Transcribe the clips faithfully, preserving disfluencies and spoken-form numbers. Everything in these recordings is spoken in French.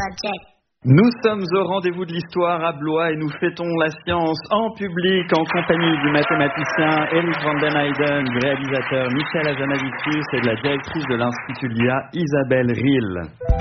Project. Nous sommes au rendez-vous de l'histoire à Blois et nous fêtons la science en public en compagnie du mathématicien Eric van den Heijden, du réalisateur Michel Hazanavicius et de la directrice de l'Institut L I A, Isabelle Rille.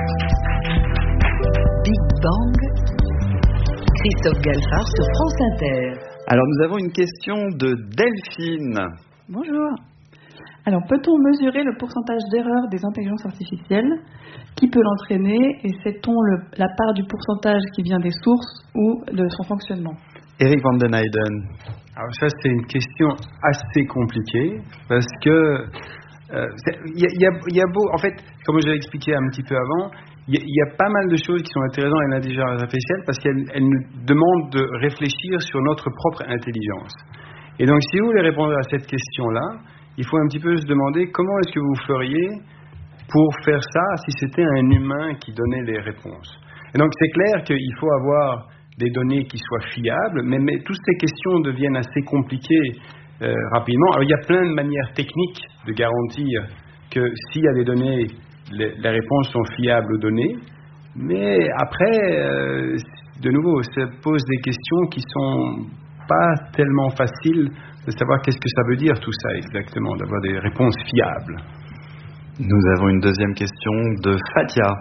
Big Bang, Christophe Galfard sur France Inter. Alors nous avons une question de Delphine. Bonjour. Alors peut-on mesurer le pourcentage d'erreur des intelligences artificielles ? Qui peut l'entraîner et sait-on le, la part du pourcentage qui vient des sources ou de son fonctionnement ? Eric van den Heijden. Alors ça c'est une question assez compliquée parce que il euh, y, y, y, y a beau, en fait, comme je l'ai expliqué un petit peu avant, il y, y a pas mal de choses qui sont intéressantes dans l'intelligence artificielle parce qu'elles elles nous demandent de réfléchir sur notre propre intelligence. Et donc si vous voulez répondre à cette question-là, il faut un petit peu se demander comment est-ce que vous feriez pour faire ça si c'était un humain qui donnait les réponses. Et donc c'est clair qu'il faut avoir des données qui soient fiables, mais, mais toutes ces questions deviennent assez compliquées euh, rapidement. Alors il y a plein de manières techniques de garantir que s'il y a des données, les, les réponses sont fiables aux données, mais après, euh, de nouveau, ça pose des questions qui sont pas tellement faciles de savoir qu'est-ce que ça veut dire tout ça exactement, d'avoir des réponses fiables. Nous avons une deuxième question de Fatia.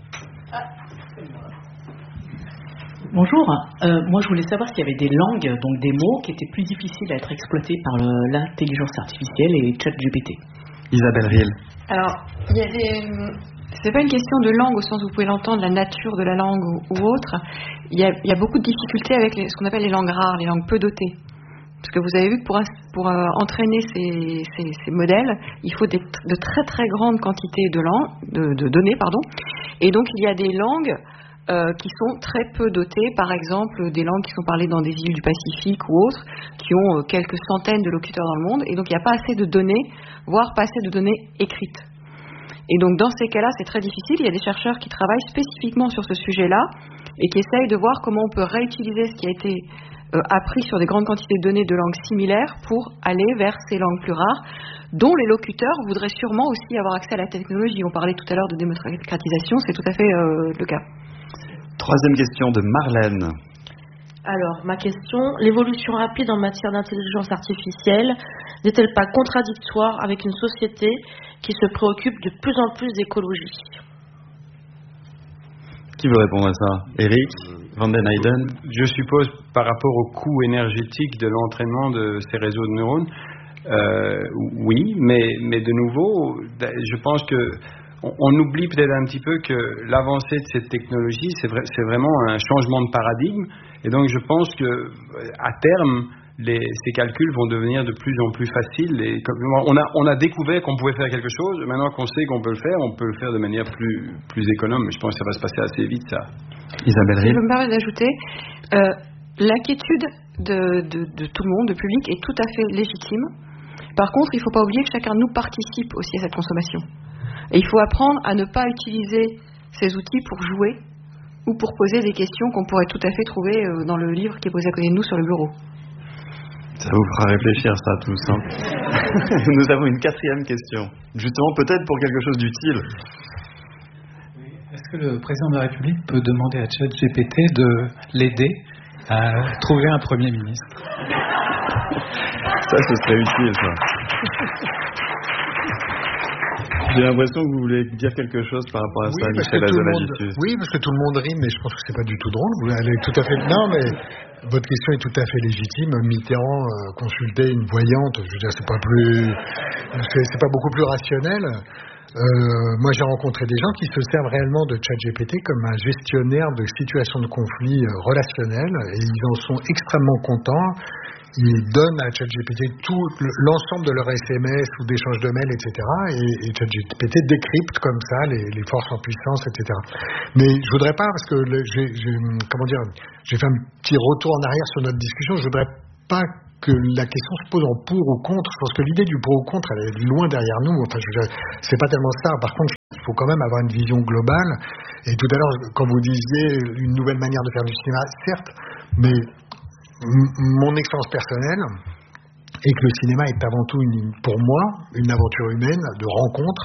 Bonjour, euh, moi je voulais savoir s'il y avait des langues, donc des mots qui étaient plus difficiles à être exploités par le, l'intelligence artificielle et ChatGPT. Isabelle Rille. Alors, il y a des... c'est pas une question de langue au sens où vous pouvez l'entendre, la nature de la langue ou, ou autre. Il y, a, il y a beaucoup de difficultés avec les, ce qu'on appelle les langues rares, les langues peu dotées. Parce que vous avez vu que pour, pour euh, entraîner ces, ces, ces modèles, il faut des, de très très grandes quantités de, lang, de, de données. Pardon. Et donc il y a des langues euh, qui sont très peu dotées, par exemple des langues qui sont parlées dans des îles du Pacifique ou autres, qui ont euh, quelques centaines de locuteurs dans le monde. Et donc il n'y a pas assez de données, voire pas assez de données écrites. Et donc dans ces cas-là, c'est très difficile. Il y a des chercheurs qui travaillent spécifiquement sur ce sujet-là et qui essayent de voir comment on peut réutiliser ce qui a été Euh, appris sur des grandes quantités de données de langues similaires pour aller vers ces langues plus rares, dont les locuteurs voudraient sûrement aussi avoir accès à la technologie. On parlait tout à l'heure de démocratisation, c'est tout à fait euh, le cas. Troisième question de Marlène. Alors, ma question, l'évolution rapide en matière d'intelligence artificielle n'est-elle pas contradictoire avec une société qui se préoccupe de plus en plus d'écologie ? Qui veut répondre à ça ? Eric van den Heijden. Je suppose par rapport au coût énergétique de l'entraînement de ces réseaux de neurones, euh, oui, mais, mais de nouveau, je pense que on, on oublie peut-être un petit peu que l'avancée de cette technologie, c'est, vrai, c'est vraiment un changement de paradigme, et donc je pense que à terme, les, ces calculs vont devenir de plus en plus faciles. Et on a, on a découvert qu'on pouvait faire quelque chose. Maintenant qu'on sait qu'on peut le faire, on peut le faire de manière plus, plus économe. Je pense que ça va se passer assez vite, ça. Isabelle Rille. Je me permets d'ajouter, euh, l'inquiétude de, de, de tout le monde, de public, est tout à fait légitime. Par contre, il ne faut pas oublier que chacun de nous participe aussi à cette consommation. Et il faut apprendre à ne pas utiliser ces outils pour jouer ou pour poser des questions qu'on pourrait tout à fait trouver dans le livre qui est posé à côté de nous sur le bureau. Ça vous fera réfléchir, ça, tous. Hein. Nous avons une quatrième question. Justement, peut-être pour quelque chose d'utile. Est-ce que le président de la République peut demander à ChatGPT de l'aider à trouver un Premier ministre ? Ça, ce serait utile, ça. J'ai l'impression que vous voulez dire quelque chose par rapport à oui, ça, Michel Hazanavicius. Oui, parce que tout le monde rit, mais je pense que c'est pas du tout drôle. Vous allez tout à fait. Non, mais votre question est tout à fait légitime. Mitterrand euh, consultait une voyante. Je veux dire, c'est pas plus, c'est, c'est pas beaucoup plus rationnel. Euh, moi, j'ai rencontré des gens qui se servent réellement de ChatGPT comme un gestionnaire de situations de conflit euh, relationnels, et ils en sont extrêmement contents. Ils donnent à ChatGPT tout l'ensemble de leurs S M S ou d'échanges de mails, et cetera. Et, et ChatGPT décrypte comme ça les, les forces en puissance, et cetera. Mais je voudrais pas, parce que le, j'ai, j'ai, comment dire, j'ai fait un petit retour en arrière sur notre discussion. Je voudrais pas que la question se pose en pour ou contre. Je pense que l'idée du pour ou contre, elle est loin derrière nous. Enfin, je veux dire, c'est pas tellement ça. Par contre, il faut quand même avoir une vision globale. Et tout à l'heure, quand vous disiez une nouvelle manière de faire du cinéma, certes, mais mon expérience personnelle est que le cinéma est avant tout, une, pour moi, une aventure humaine de rencontre,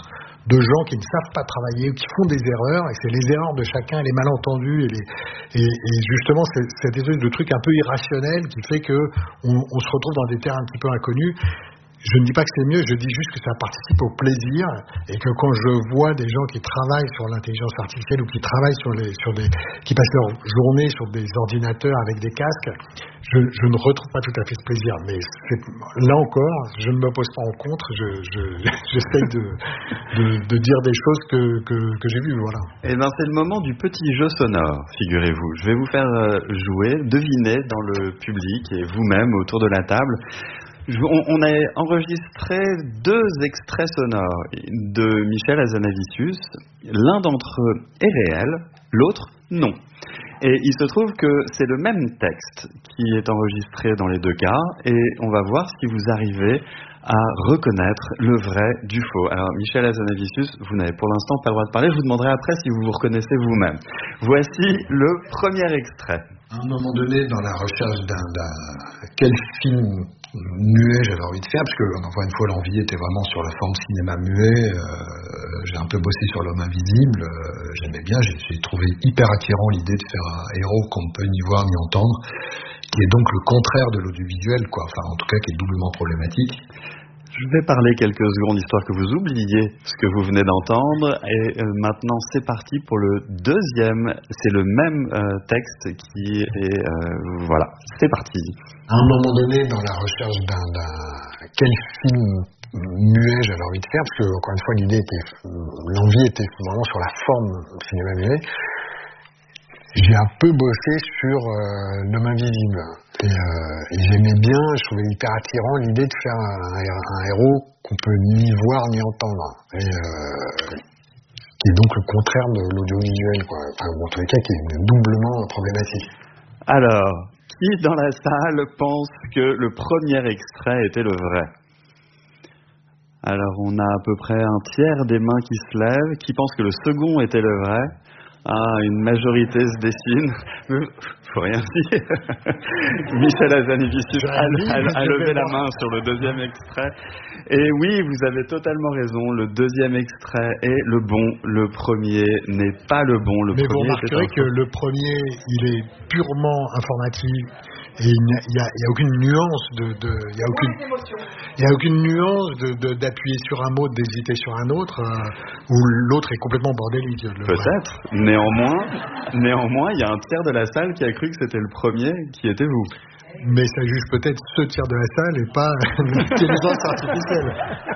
de gens qui ne savent pas travailler ou qui font des erreurs, et c'est les erreurs de chacun, les malentendus, et, les, et, et justement c'est cette espèce de truc un peu irrationnel qui fait que on, on se retrouve dans des terrains un petit peu inconnus. Je ne dis pas que c'est mieux, je dis juste que ça participe au plaisir, et que quand je vois des gens qui travaillent sur l'intelligence artificielle ou qui travaillent sur les, sur des, qui passent leur journée sur des ordinateurs avec des casques, je, je ne retrouve pas tout à fait ce plaisir. Mais là encore, je ne m'oppose pas en contre, je, je, j'essaie de, de, de dire des choses que, que, que j'ai vues, voilà. Et ben c'est le moment du petit jeu sonore, figurez-vous. Je vais vous faire jouer, deviner dans le public et vous-même autour de la table. On a enregistré deux extraits sonores de Michel Hazanavicius. L'un d'entre eux est réel, l'autre non. Et il se trouve que c'est le même texte qui est enregistré dans les deux cas, et on va voir si vous arrivez à reconnaître le vrai du faux. Alors Michel Hazanavicius, vous n'avez pour l'instant pas le droit de parler, je vous demanderai après si vous vous reconnaissez vous-même. Voici le premier extrait. À un moment donné, dans la recherche d'un, d'un... quel film muet j'avais envie de faire, parce que encore une fois l'envie était vraiment sur la forme cinéma muet, euh, j'ai un peu bossé sur l'homme invisible, euh, j'aimais bien, j'ai, j'ai trouvé hyper attirant l'idée de faire un héros qu'on ne peut ni voir ni entendre, qui est donc le contraire de l'audiovisuel, quoi, enfin en tout cas qui est doublement problématique. Je vais parler quelques secondes histoire que vous oubliez ce que vous venez d'entendre, et euh, maintenant c'est parti pour le deuxième. C'est le même euh, texte qui est euh, voilà, c'est parti. À un moment donné, dans la recherche d'un, d'un quel film muet j'avais envie de faire, parce que encore une fois l'idée était, l'envie était vraiment sur la forme cinéma muet. J'ai un peu bossé sur euh, l'homme invisible. Et, euh, et j'aimais bien, je trouvais hyper attirant l'idée de faire un, un héros qu'on peut ni voir ni entendre. Et euh, qui est donc le contraire de l'audiovisuel, quoi. Enfin, en tous les cas, qui est doublement problématique. Alors, qui dans la salle pense que le premier extrait était le vrai ? Alors, on a à peu près un tiers des mains qui se lèvent, qui pense que le second était le vrai. Ah, une majorité se dessine. Faut rien dire. Michel Hazanavicius a, a, a levé la main sur le deuxième extrait. Et oui, vous avez totalement raison. Le deuxième extrait est le bon. Le premier n'est pas le bon. Le Mais premier vous remarquerez que le premier, il est purement informatique. Et il n'y a, il y a, il y a aucune nuance de, de il y a aucune, il y a aucune nuance de, de, d'appuyer sur un mot, d'hésiter sur un autre, euh, où l'autre est complètement bordélique. Peut-être. Néanmoins, néanmoins, il y a un tiers de la salle qui a cru que c'était le premier, qui était vous. Mais ça juge peut-être ce tiers de la salle et pas l'intelligence artificielle.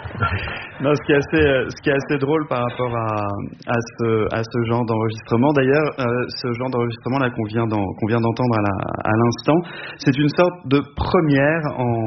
Non, ce qui est assez, ce qui est assez drôle par rapport à, à, ce, à ce genre d'enregistrement, d'ailleurs, euh, ce genre d'enregistrement là qu'on vient, d'en, qu'on vient d'entendre à, la, à l'instant, c'est une sorte de première,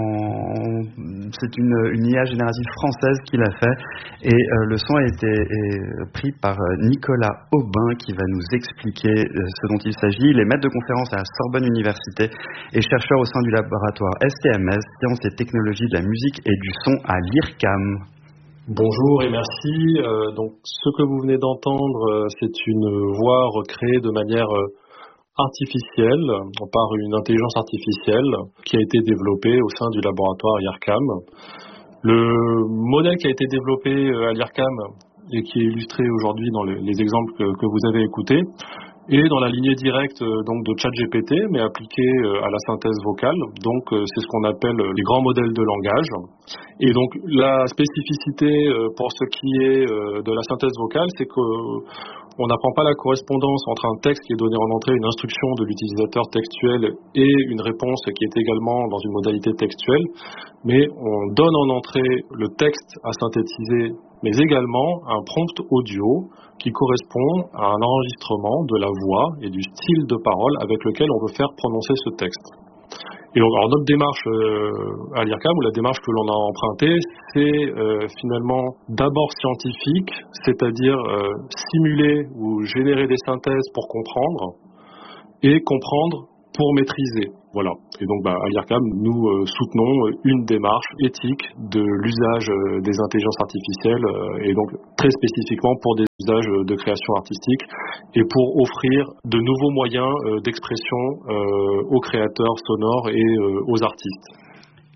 en, c'est une, une I A générative française qui l'a fait, et euh, le son a été est pris par Nicolas Aubin qui va nous expliquer ce dont il s'agit. Il est maître de conférence à la Sorbonne Université et chercheur au sein du laboratoire S T M S, Sciences et Technologies de la musique et du son à l'I R C A M. Bonjour et merci. Euh, donc, ce que vous venez d'entendre, euh, c'est une voix recréée de manière euh, artificielle par une intelligence artificielle qui a été développée au sein du laboratoire I R C A M. Le modèle qui a été développé à l'I R C A M et qui est illustré aujourd'hui dans les, les exemples que, que vous avez écoutés et dans la lignée directe euh, donc de ChatGPT, mais appliquée euh, à la synthèse vocale. Donc euh, c'est ce qu'on appelle euh, les grands modèles de langage. Et donc la spécificité euh, pour ce qui est euh, de la synthèse vocale, c'est que euh, on n'apprend pas la correspondance entre un texte qui est donné en entrée, une instruction de l'utilisateur textuel et une réponse qui est également dans une modalité textuelle, mais on donne en entrée le texte à synthétiser, mais également un prompt audio qui correspond à un enregistrement de la voix et du style de parole avec lequel on veut faire prononcer ce texte. Et donc, alors notre démarche euh, à l'I R C A M, ou la démarche que l'on a empruntée, c'est euh, finalement d'abord scientifique, c'est-à-dire euh, simuler ou générer des synthèses pour comprendre, et comprendre pour maîtriser. Voilà. Et donc, bah, à l'I R C A M, nous euh, soutenons une démarche éthique de l'usage euh, des intelligences artificielles, euh, et donc très spécifiquement pour des usages de création artistique, et pour offrir de nouveaux moyens euh, d'expression euh, aux créateurs sonores et euh, aux artistes.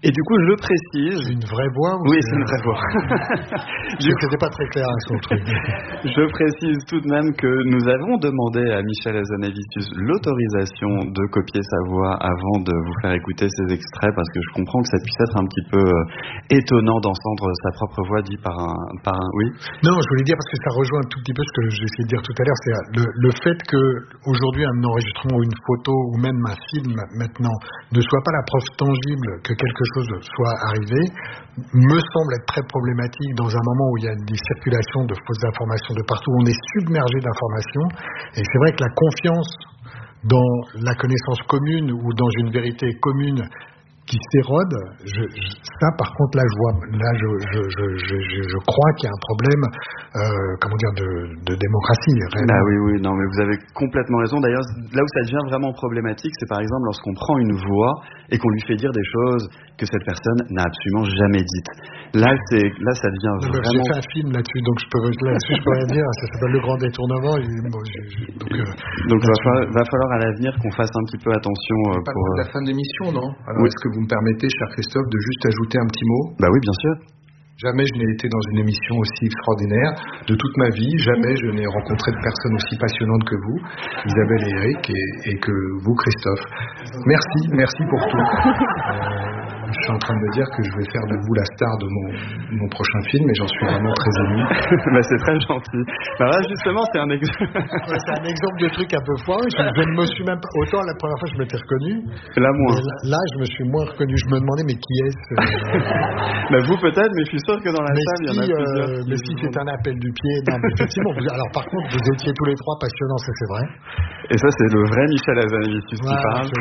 Et du coup, je précise... C'est une vraie voix ou Oui, c'est c'est une vraie voix. Je n'étais pas très clair avec son truc. Je précise tout de même que nous avons demandé à Michel Hazanavicius l'autorisation de copier sa voix avant de vous faire écouter ces extraits, parce que je comprends que ça puisse être un petit peu euh, étonnant d'entendre sa propre voix dit par un, par un... Oui. Non, je voulais dire, parce que ça rejoint un tout petit peu ce que j'ai essayé de dire tout à l'heure, c'est le, le fait que aujourd'hui un enregistrement ou une photo ou même un film maintenant ne soit pas la preuve tangible que quelque chose soit arrivé, me semble être très problématique dans un moment où il y a des circulations de fausses informations de partout, où on est submergé d'informations, et c'est vrai que la confiance dans la connaissance commune ou dans une vérité commune qui s'érode, je, je, ça par contre là je vois, là je, je, je, je, je crois qu'il y a un problème, euh, comment dire, de, de démocratie. Réellement. Bah oui, oui, non mais vous avez complètement raison. D'ailleurs, là où ça devient vraiment problématique, c'est par exemple lorsqu'on prend une voix et qu'on lui fait dire des choses que cette personne n'a absolument jamais dites. Là, c'est, là ça devient non, vraiment... J'ai fait un film là-dessus, donc je peux, là-dessus, je peux rien dire, ça s'appelle Le Grand Détournement. Et, bon, j'ai, j'ai, donc euh, donc va falloir, va falloir à l'avenir qu'on fasse un petit peu attention euh, pas pour... la fin de l'émission, non? Alors oui. Est-ce que vous me permettez, cher Christophe, de juste ajouter un petit mot? Bah oui, bien sûr. Jamais je n'ai été dans une émission aussi extraordinaire de toute ma vie. Jamais je n'ai rencontré de personnes aussi passionnantes que vous, Isabelle et Eric, et, et que vous, Christophe. Merci, merci pour tout. Euh, je suis en train de me dire que je vais faire de vous la star de mon, mon prochain film, et j'en suis vraiment très ému. Bah, c'est très gentil. Bah là, justement, c'est un exemple. Ouais, c'est un exemple de truc un peu foireux. Je, je ne me suis même pas... Autant la première fois je m'étais reconnu. Là, moins. Là, là, je me suis moins reconnu. Je me demandais, mais qui est-ce Bah, vous peut-être, mais je suis sûr que dans la mais salle, si, il y en a plusieurs. Euh, mais si c'est un appel du pied, non, mais effectivement. Vous, alors, par contre, vous étiez tous les trois passionnants, ça c'est vrai. Et ça, c'est le vrai Michel Hazanavicius qui voilà, parle.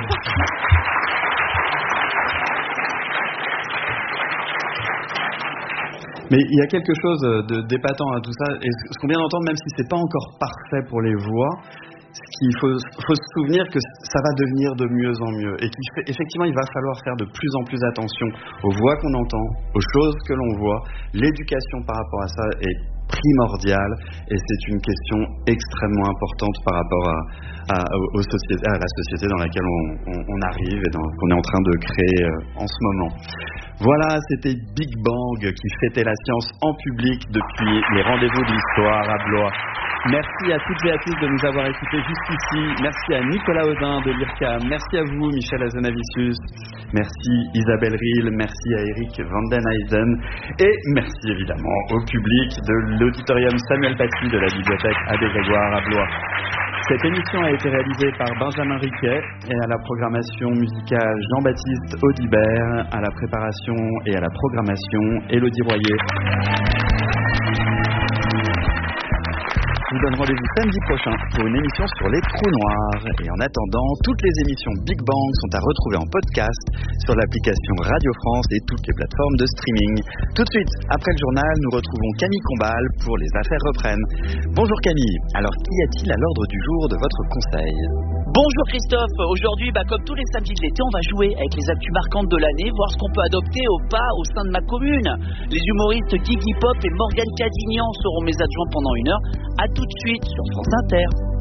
Mais il y a quelque chose de d'épatant à tout ça, et ce qu'on vient d'entendre, même si c'est pas encore parfait pour les voix, il faut, faut se souvenir que ça va devenir de mieux en mieux, et qu'effectivement il va falloir faire de plus en plus attention aux voix qu'on entend, aux choses que l'on voit. L'éducation par rapport à ça est primordiale, et c'est une question extrêmement importante par rapport à, à, aux sociétés, à la société dans laquelle on, on, on arrive et dans, qu'on est en train de créer euh, en ce moment. Voilà, c'était Big Bang qui fêtait la science en public depuis les rendez-vous de l'histoire à Blois. Merci à toutes et à tous de nous avoir écoutés jusqu'ici. Merci à Nicolas Audin de l'I R C A M. Merci à vous, Michel Hazanavicius. Merci Isabelle Riehl. Merci à Eric Van den Heyden. Et merci évidemment au public de l'auditorium Samuel Paty de la bibliothèque Abbé Grégoire à Blois. Cette émission a été réalisée par Benjamin Riquet, et à la programmation musicale Jean-Baptiste Audibert, à la préparation et à la programmation Élodie Royer. Je vous donne rendez-vous samedi prochain pour une émission sur les trous noirs. Et en attendant, toutes les émissions Big Bang sont à retrouver en podcast sur l'application Radio France et toutes les plateformes de streaming. Tout de suite, après le journal, nous retrouvons Camille Combal pour Les Affaires reprennent. Bonjour Camille, alors qu'y a-t-il à l'ordre du jour de votre conseil ? Bonjour Christophe, aujourd'hui, bah, comme tous les samedis de l'été, on va jouer avec les actus marquantes de l'année, voir ce qu'on peut adopter ou pas au sein de ma commune. Les humoristes Guigui Pop et Morgane Cadignan seront mes adjoints pendant une heure. À tout de suite sur France Inter.